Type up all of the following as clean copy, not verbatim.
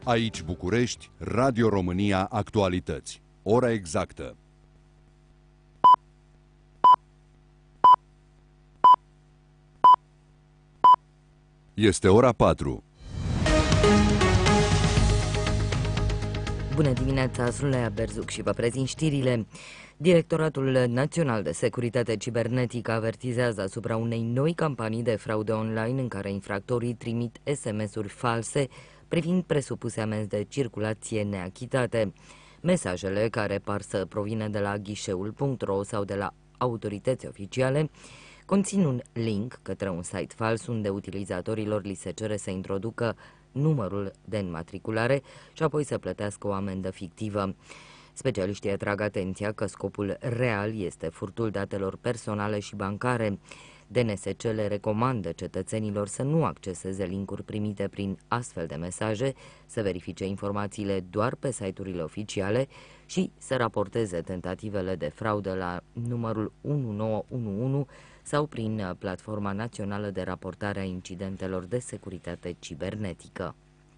Aici București, Radio România Actualități. Ora exactă. Este ora 4. Bună dimineața, sunt Lea Berzuc și vă prezint știrile. Directoratul Național de Securitate Cibernetică avertizează asupra unei noi campanii de fraudă online în care infractorii trimit SMS-uri false privind presupuse amenzi de circulație neachitate. Mesajele, care par să provină de la ghișeul.ro sau de la autorități oficiale, conțin un link către un site fals unde utilizatorilor li se cere să introducă numărul de înmatriculare și apoi să plătească o amendă fictivă. Specialiștii atrag atenția că scopul real este furtul datelor personale și bancare. DNSC le recomandă cetățenilor să nu acceseze linkuri primite prin astfel de mesaje, să verifice informațiile doar pe site-urile oficiale și să raporteze tentativele de fraudă la numărul 1911 sau prin Platforma Națională de Raportare a Incidentelor de Securitate Cibernetică.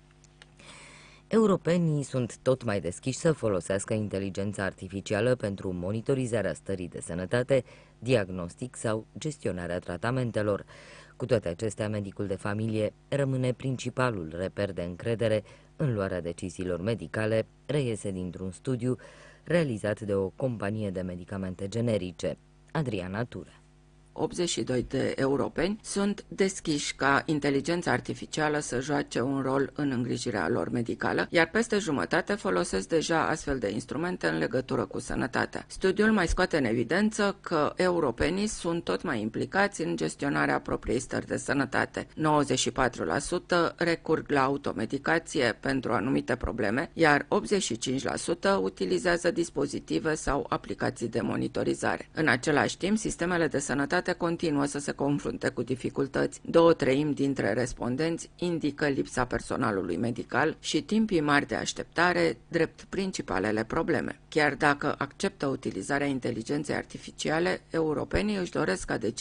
Europenii sunt tot mai deschiși să folosească inteligența artificială pentru monitorizarea stării de sănătate, diagnostic sau gestionarea tratamentelor. Cu toate acestea, medicul de familie rămâne principalul reper de încredere în luarea deciziilor medicale, reiese dintr-un studiu realizat de o companie de medicamente generice. Adriana Ture. 82 de europeni sunt deschiși ca inteligența artificială să joace un rol în îngrijirea lor medicală, iar peste jumătate folosesc deja astfel de instrumente în legătură cu sănătatea. Studiul mai scoate în evidență că europenii sunt tot mai implicați în gestionarea propriei stări de sănătate. 94% recurg la automedicație pentru anumite probleme, iar 85% utilizează dispozitive sau aplicații de monitorizare. În același timp, sistemele de sănătate continuă să se confrunte cu dificultăți. 2/3 dintre respondenți indică lipsa personalului medical și timpii mari de așteptare drept principalele probleme. Chiar dacă acceptă utilizarea inteligenței artificiale, europenii își doresc ca